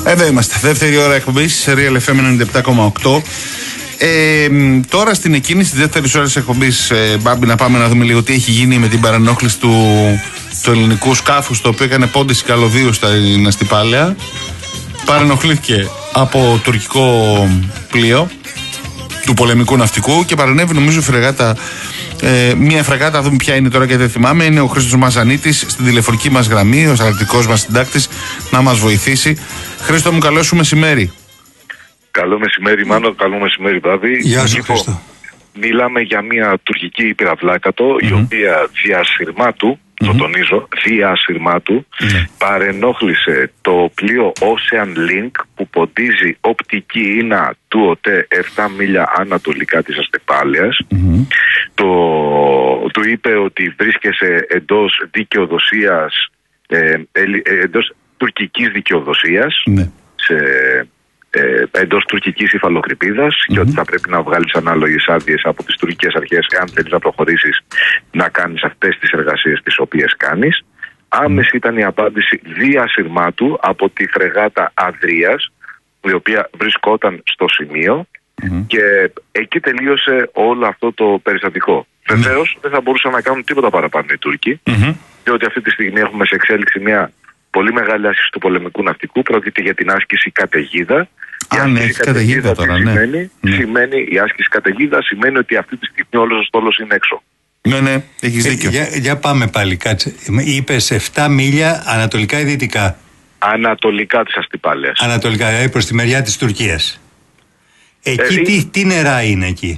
Εδώ είμαστε. Δεύτερη ώρα εκπομπής, Real FM 97,8. Τώρα στην εκκίνηση της δεύτερης ώρας εκπομπής, Μπάμπη, να πάμε να δούμε λίγο τι έχει γίνει με την παρενόχληση του ελληνικού σκάφους, το οποίο έκανε πόντιση καλωδίου στην Αστυπάλαια. Παρενοχλήθηκε από τουρκικό πλοίο του πολεμικού ναυτικού και παρενέβη, νομίζω, φρεγάτα. Μία φρεγάτα, δούμε ποια είναι τώρα και δεν θυμάμαι. Είναι ο Χρήστος Μαζανίτης στην τηλεφωνική μας γραμμή, ο στρατιωτικός μας συντάκτης, να μας βοηθήσει. Χρήστο μου, καλό σου μεσημέρι. Καλό μεσημέρι, Μάνο. Καλό μεσημέρι, Μπάμπη. Γεια σου, Χρήστο. Μιλάμε για μια τουρκική πυραυλάκατο, η οποία διασυρμάτου, το τονίζω, διασυρμάτου, παρενόχλησε το πλοίο Ocean Link που ποντίζει οπτική ίνα του ΟΤΕ 7 μίλια ανατολικά της Αστυπάλαιας. Του είπε ότι βρίσκεσαι εντός δικαιοδοσίας, εντός τουρκικής δικαιοδοσίας, εντός τουρκικής υφαλοκρηπίδας, και ότι θα πρέπει να βγάλεις ανάλογες άδειες από τις τουρκικές αρχές εάν θέλεις να προχωρήσεις να κάνεις αυτές τις εργασίες τις οποίες κάνεις. Άμεση ήταν η απάντηση διασυρμάτου από τη φρεγάτα Ανδρείας, η οποία βρισκόταν στο σημείο, και εκεί τελείωσε όλο αυτό το περιστατικό. Βεβαίως δεν θα μπορούσαν να κάνουν τίποτα παραπάνω οι Τούρκοι, διότι αυτή τη στιγμή έχουμε σε εξέλιξη μια πολύ μεγάλη άσκηση του πολεμικού ναυτικού. Πρόκειται για την άσκηση καταιγίδα. Καταιγίδα τώρα, σημαίνει, η άσκηση καταιγίδα σημαίνει ότι αυτή τη στιγμή όλος ο στόλος είναι έξω. Ναι, έχεις δίκιο. Για πάμε πάλι, κάτσε. Είπες 7 μίλια ανατολικά ή δυτικά? Ανατολικά της Αστυπάλαιας. Ανατολικά, δηλαδή προς τη μεριά της Τουρκίας. Εκεί τι νερά είναι εκεί?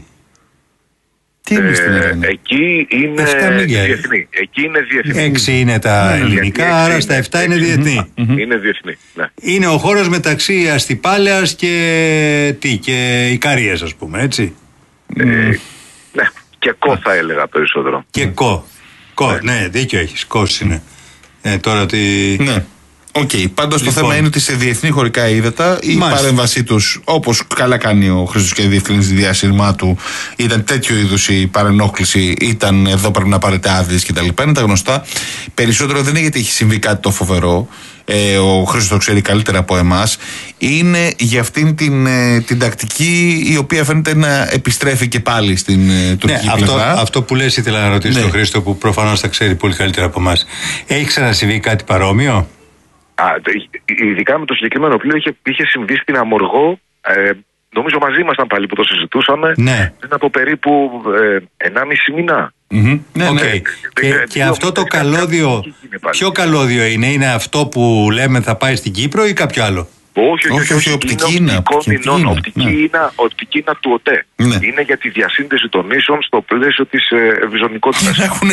Εκεί είναι διεθνή. Εκεί είναι διεθνή. 6 είναι τα ελληνικά, άρα στα 7 είναι διεθνή. Είναι διεθνή, ναι. Είναι ο χώρος μεταξύ Αστυπάλαιας και Ικαρίας, ας πούμε, έτσι. Ναι, και Κο θα έλεγα περισσότερο. Και Κο, ναι, δίκιο έχεις, Κος είναι. Τώρα ότι... Ναι. Πάντως το θέμα είναι ότι σε διεθνή χωρικά ύδατα η παρέμβασή τους, όπως καλά κάνει ο Χρήστος και διευκρινίζει τη διασύρμά του, ήταν τέτοιο είδους η παρενόχληση, ήταν εδώ πρέπει να πάρετε άδειες κτλ. Είναι τα γνωστά. Περισσότερο δεν είναι γιατί έχει συμβεί κάτι το φοβερό, ο Χρήστος το ξέρει καλύτερα από εμάς, είναι για αυτήν την τακτική η οποία φαίνεται να επιστρέφει και πάλι στην τουρκική πλευρά. Αυτό που λες ήθελα να ρωτήσω τον Χρήστο, που προφανώς τα ξέρει πολύ καλύτερα από εμάς. Έχει ξανασυμβεί κάτι παρόμοιο? Ειδικά με το συγκεκριμένο πλοίο είχε συμβεί στην Αμοργό, νομίζω μαζί ήμασταν πάλι που το συζητούσαμε, πριν από περίπου 1,5 μήνα. Και αυτό το καλώδιο, ποιο καλώδιο είναι αυτό που λέμε θα πάει στην Κύπρο ή κάποιο άλλο? Όχι, οπτική ίνα του ΟΤΕ. Είναι για τη διασύνδεση των νήσων στο πλαίσιο της ευρυζωνικότητας. Έχουν